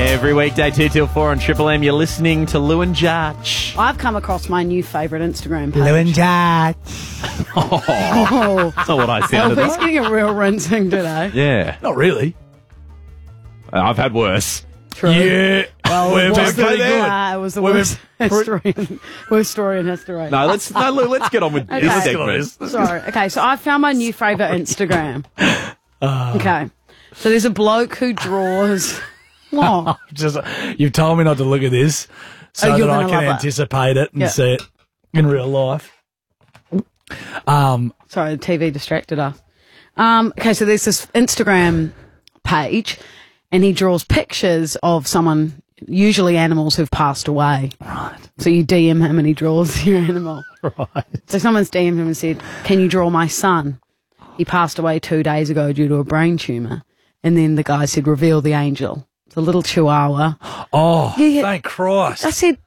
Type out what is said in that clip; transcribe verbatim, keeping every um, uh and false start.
Every weekday, two till four on Triple M, you're listening to Lou and Judge. I've come across my new favourite Instagram page. Lou and Judge. Oh, That's not what I sounded he's like. getting a real rinsing today. Yeah. Not really. I've had worse. True. Yeah. Well, We've it been was, pretty the, good. uh, it was the We've worst, been history in, worst story in history. No, let's no, Lou, let's get on with Okay. this Let's get on segment. this. Sorry. Okay, so I found my new favourite Instagram. Okay. So there's a bloke who draws... What? Just, you've told me not to look at this so Oh, you're that I gonna can love it. anticipate it and Yeah. see it in real life. Um, Sorry, the T V distracted us. Um, okay, so there's this Instagram page, and he draws pictures of someone, usually animals who've passed away. right. So you D M him and he draws your animal. Right. So someone's D M'd him and said, "Can you draw my son? He passed away two days ago due to a brain tumour." And then the guy said, "Reveal the angel." It's a little chihuahua. Oh, Yeah, yeah. thank Christ. I said,